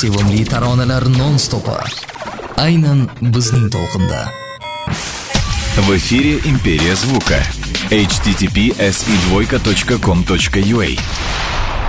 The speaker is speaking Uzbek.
sevimli taronalar non-stopi. Aynan bizning to'lqinda. В эфире «Империя звука». http://s2.com.ua